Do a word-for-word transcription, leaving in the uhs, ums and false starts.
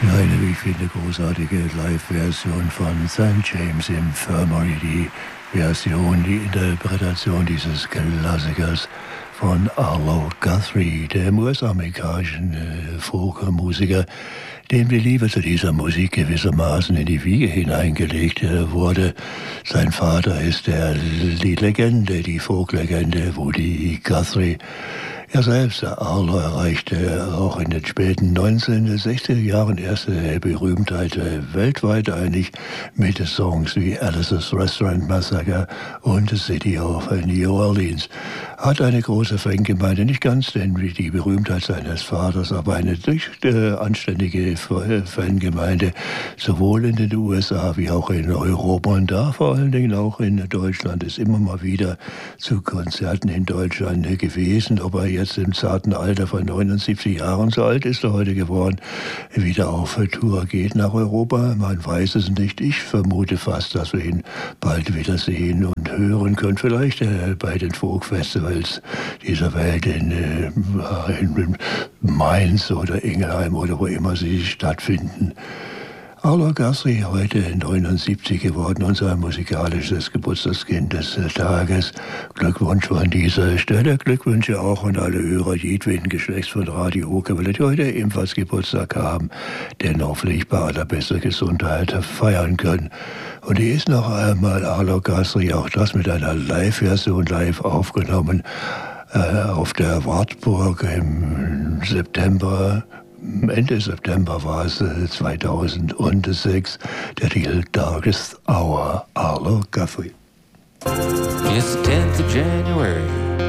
Eine, wie ich finde, großartige Live-Version von Sankt James Infirmary, die Version, die Interpretation dieses Klassikers von Arlo Guthrie, dem U S-amerikanischen äh, Folk-Musiker, dem die Liebe zu dieser Musik gewissermaßen in die Wiege hineingelegt äh, wurde. Sein Vater ist der, die Legende, die Folk-Legende Woody Guthrie. Er selbst, Arlo, erreichte auch in den späten neunzehnhundertsechziger Jahren erste Berühmtheit äh, weltweit, eigentlich mit Songs wie Alice's Restaurant Massacre und The City of New Orleans. Hat eine große Fangemeinde, nicht ganz denn wie die Berühmtheit seines Vaters, aber eine durch, äh, anständige Fangemeinde, sowohl in den U S A wie auch in Europa und da vor allen Dingen auch in Deutschland, ist immer mal wieder zu Konzerten in Deutschland äh, gewesen, ob er jetzt jetzt im zarten Alter von neunundsiebzig Jahren, so alt ist er heute geworden, wieder auf Tour geht nach Europa. Man weiß es nicht. Ich vermute fast, dass wir ihn bald wieder sehen und hören können. Vielleicht äh, bei den Folk-Festivals dieser Welt in, äh, in Mainz oder Ingelheim oder wo immer sie stattfinden. Arlo Guthrie, heute neunundsiebzig geworden, unser musikalisches Geburtstagskind des Tages. Glückwunsch von dieser Stelle, Glückwünsche auch an alle Hörer jedweden Geschlechts von Radio Okerwelle, die heute ebenfalls Geburtstag haben, denn hoffentlich bei allerbester Gesundheit feiern können. Und hier ist noch einmal Arlo Guthrie, auch das mit einer Live-Version live aufgenommen, äh, auf der Wartburg im September. Ende September war es äh, zweitausendsechs, der Titel Darkest Hour, Arlo Guthrie. It's the tenth of January,